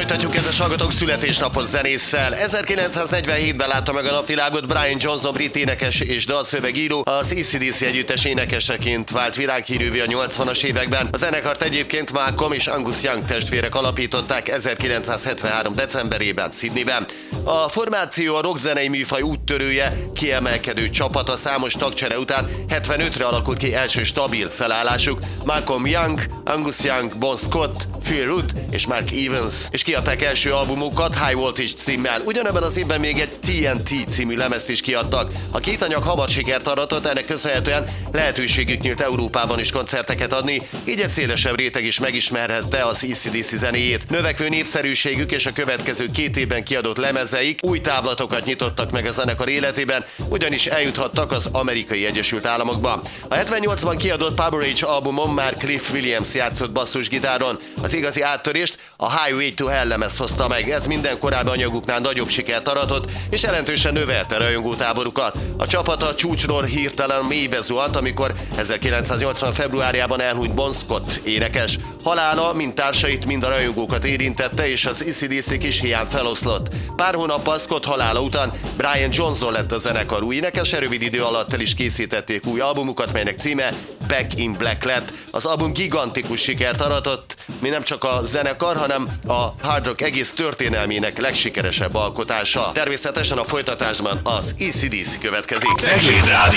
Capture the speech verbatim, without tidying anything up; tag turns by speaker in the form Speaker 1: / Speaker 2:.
Speaker 1: Folytatjuk, kedves hallgatók, születésnapos zenésszel. ezerkilencszáznegyvenhétben látta meg a napvilágot Brian Johnson, brit énekes és dalszövegíró. Az á cé dé cé együttes énekeseként vált világhírűvé a nyolcvanas években. A zenekart egyébként Malcolm és Angus Young testvérek alapították ezerkilencszázhetvenhárom. decemberében Sydneyben. A formáció a rockzenei műfaj úttörője, kiemelkedő csapata számos tagcsere után hetvenötre alakult ki első stabil felállásuk. Malcolm Young, Angus Young, Bon Scott, Phil Rudd és Mark Evans. És kiadták első albumukat High Voltage címmel. Ugyanebben az évben még egy té en té című lemezt is kiadtak. A két anyag hamar sikert aratott, ennek köszönhetően lehetőségük nyílt Európában is koncerteket adni, így egy szélesebb réteg is megismerhette az á cé dé cé zenéjét. Növekvő népszerűségük és a következő két évben kiadott lemezeik új távlatokat nyitottak meg a zenekar életében, ugyanis eljuthattak az Amerikai Egyesült Államokba. A hetvennyolcban kiadott Power Age albumon már Cliff Williams játszott basszusgitáron. Az igazi áttörést a Highway to Hell lemez hozta meg, ez minden korábbi anyaguknál nagyobb sikert aratott, és jelentősen növelte rajongótáborukat. A csapat a csúcsról hirtelen mélybe zuhant, amikor ezerkilencszáznyolcvan. februárjában elhunyt Bon Scott énekes. Halála mind társait, mind a rajongókat érintette, és az á cé dé cé kis hián feloszlott. Pár hónappal Scott halála után Brian Johnson lett a zenekar új énekese, rövid idő alatt el is készítették új albumukat, melynek címe Back in Black lett. Az album gigantikus sikert aratott, mi nem csak a zenekar, hanem a hard rock egész történelmének legsikeresebb alkotása. Természetesen a folytatásban az á cé dé cé következik.
Speaker 2: Cegléd Rádió.